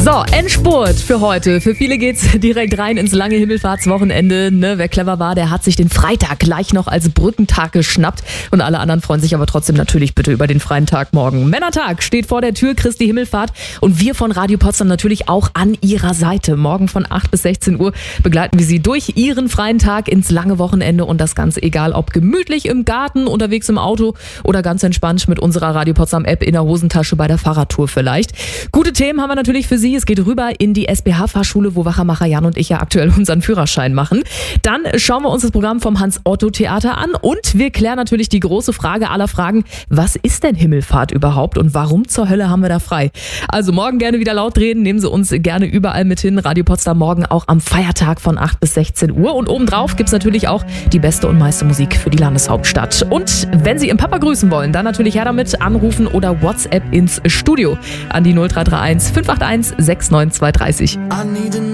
So, Endspurt für heute. Für viele geht's direkt rein ins lange Himmelfahrtswochenende. Ne? Wer clever war, der hat sich den Freitag gleich noch als Brückentag geschnappt. Und alle anderen freuen sich aber trotzdem natürlich bitte über den freien Tag morgen. Männertag steht vor der Tür, Christi Himmelfahrt. Und wir von Radio Potsdam natürlich auch an Ihrer Seite. Morgen von 8 bis 16 Uhr begleiten wir Sie durch Ihren freien Tag ins lange Wochenende. Und das Ganze egal, ob gemütlich im Garten, unterwegs im Auto oder ganz entspannt mit unserer Radio Potsdam App in der Hosentasche bei der Fahrradtour vielleicht. Gute Themen haben wir natürlich für Sie. Es geht rüber in die SBH-Fahrschule, wo Wachermacher Jan und ich ja aktuell unseren Führerschein machen. Dann schauen wir uns das Programm vom Hans-Otto-Theater an und wir klären natürlich die große Frage aller Fragen. Was ist denn Himmelfahrt überhaupt und warum zur Hölle haben wir da frei? Also morgen gerne wieder laut reden, nehmen Sie uns gerne überall mit hin. Radio Potsdam morgen auch am Feiertag von 8 bis 16 Uhr. Und obendrauf gibt es natürlich auch die beste und meiste Musik für die Landeshauptstadt. Und wenn Sie Ihren Papa grüßen wollen, dann natürlich her damit, anrufen oder WhatsApp ins Studio an die 0331 581 69230.